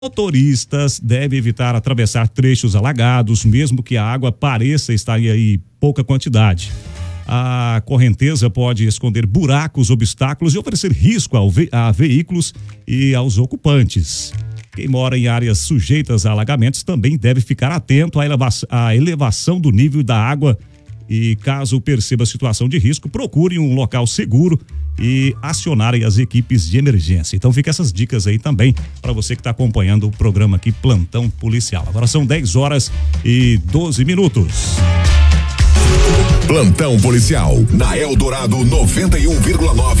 Motoristas devem evitar atravessar trechos alagados, mesmo que a água pareça estar aí pouca quantidade. A correnteza pode esconder buracos, obstáculos e oferecer risco a veículos e aos ocupantes. Quem mora em áreas sujeitas a alagamentos também deve ficar atento à elevação do nível da água e, caso perceba a situação de risco, procure um local seguro e acionarem as equipes de emergência. Então fica essas dicas aí também para você que está acompanhando o programa aqui Plantão Policial. Agora são 10h12. Plantão Policial na Eldorado 91,9